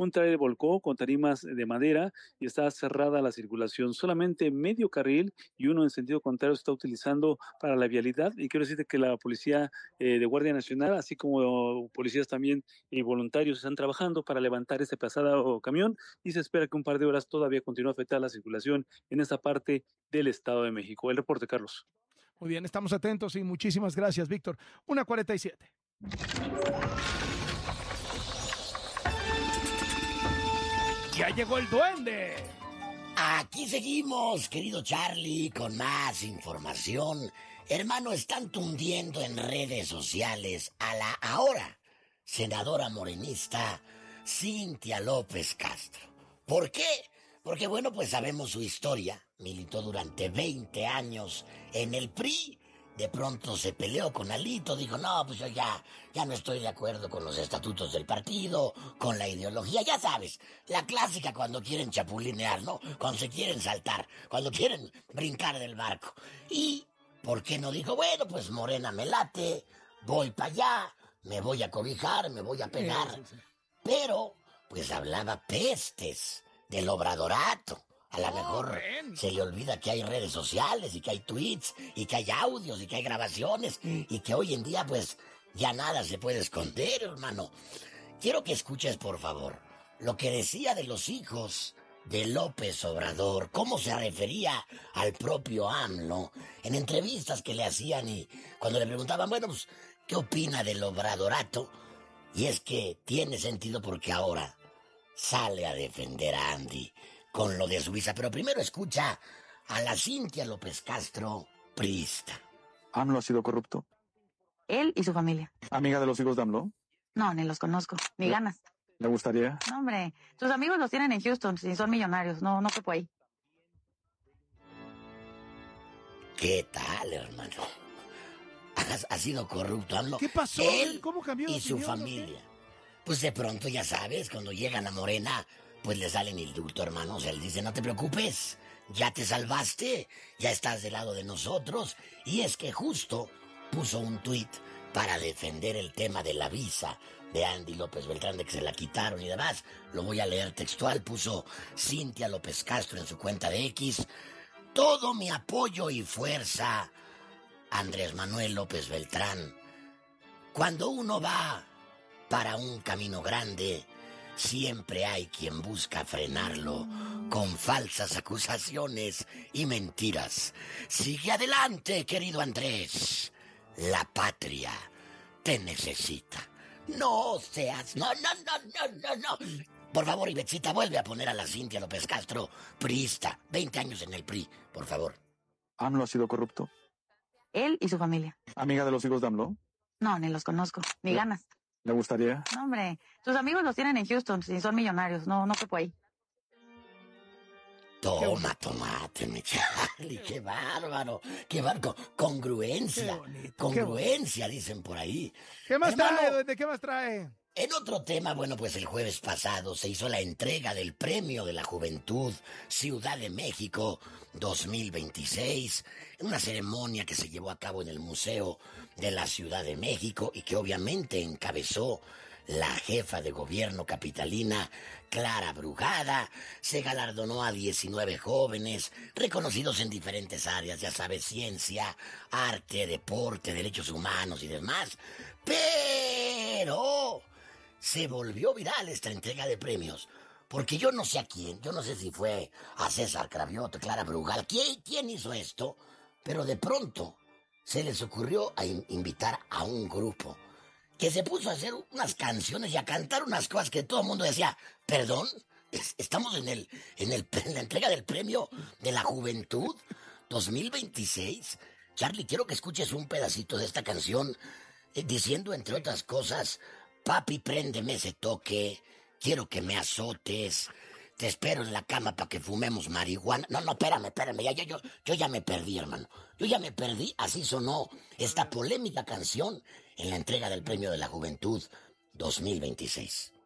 un tráiler volcó con tarimas de madera y está cerrada la circulación. Solamente medio carril y uno en sentido contrario se está utilizando para la vialidad. Y quiero decirte que la policía de Guardia Nacional, así como policías también y voluntarios, están trabajando para levantar este pesado camión y se espera que un par de horas todavía continúe afectada la circulación en esta parte del Estado de México. El reporte, Carlos. Muy bien, estamos atentos y muchísimas gracias, Víctor. 1:47. ¡Ya llegó el duende! Aquí seguimos, querido Charlie, con más información. Hermano, están tundiendo en redes sociales a la ahora senadora morenista Cintia López Castro. ¿Por qué? Porque, bueno, pues sabemos su historia. Militó durante 20 años en el PRI. De pronto se peleó con Alito, dijo, no, pues yo ya no estoy de acuerdo con los estatutos del partido, con la ideología, ya sabes, la clásica cuando quieren chapulinear, ¿no? Cuando se quieren saltar, cuando quieren brincar del barco. Y, ¿por qué no dijo, bueno, pues Morena me late, voy para allá, me voy a cobijar, me voy a pegar? Sí. Pero, pues hablaba pestes del obradorato. A lo mejor se le olvida que hay redes sociales y que hay tweets y que hay audios y que hay grabaciones y que hoy en día pues ya nada se puede esconder, hermano. Quiero que escuches, por favor, lo que decía de los hijos de López Obrador, cómo se refería al propio AMLO en entrevistas que le hacían y cuando le preguntaban, bueno, pues, ¿qué opina del obradorato? Y es que tiene sentido porque ahora sale a defender a Andy con lo de Suiza. Pero primero escucha a la Cintia López Castro, priista. ¿AMLO ha sido corrupto? Él y su familia. ¿Amiga de los hijos de AMLO? No, ni los conozco, ni ganas. ¿Le gustaría? No, hombre, sus amigos los tienen en Houston, si son millonarios, no quepo ahí. ¿Qué tal, hermano? ¿Ha sido corrupto AMLO? ¿Qué pasó? Él ¿Cómo cambió y su familia. Pues de pronto, ya sabes, cuando llegan a Morena, pues le salen indulto, hermano. O sea, él dice, no te preocupes, ya te salvaste, ya estás del lado de nosotros. Y es que justo puso un tuit para defender el tema de la visa de Andy López Beltrán, de que se la quitaron y demás. Lo voy a leer textual. Puso Cintia López Castro en su cuenta de X. Todo mi apoyo y fuerza, Andrés Manuel López Beltrán. Cuando uno va para un camino grande, siempre hay quien busca frenarlo con falsas acusaciones y mentiras. Sigue adelante, querido Andrés. La patria te necesita. No seas... No. Por favor, Ivetsita, vuelve a poner a la Cintia López Castro, priista. 20 años en el PRI, por favor. ¿AMLO ha sido corrupto? Él y su familia. ¿Amiga de los hijos de AMLO? No, ni los conozco, ni ganas. ¿Le gustaría? No, hombre, sus amigos los tienen en Houston, si son millonarios, no quepo ahí. Toma, tomate, mi Charlie, qué bárbaro, qué bárbaro, congruencia, congruencia, dicen por ahí. ¿Qué más trae? ¿De qué más trae? En otro tema, bueno, pues el jueves pasado se hizo la entrega del Premio de la Juventud Ciudad de México 2026, en una ceremonia que se llevó a cabo en el Museo de la Ciudad de México y que obviamente encabezó la jefa de gobierno capitalina, Clara Brugada. Se galardonó a 19 jóvenes reconocidos en diferentes áreas, ya sabes, ciencia, arte, deporte, derechos humanos y demás. Pero se volvió viral esta entrega de premios, porque yo no sé a quién, yo no sé si fue a César Cravioto, Clara Brugada, ¿quién hizo esto? Pero de pronto se les ocurrió invitar a un grupo que se puso a hacer unas canciones y a cantar unas cosas que todo el mundo decía, perdón, estamos en la entrega del Premio de la Juventud 2026. Charlie, quiero que escuches un pedacito de esta canción, diciendo entre otras cosas, papi, préndeme ese toque, quiero que me azotes, te espero en la cama para que fumemos marihuana. No, espérame, yo ya me perdí, hermano. Yo ya me perdí, así sonó esta polémica canción en la entrega del Premio de la Juventud 2026.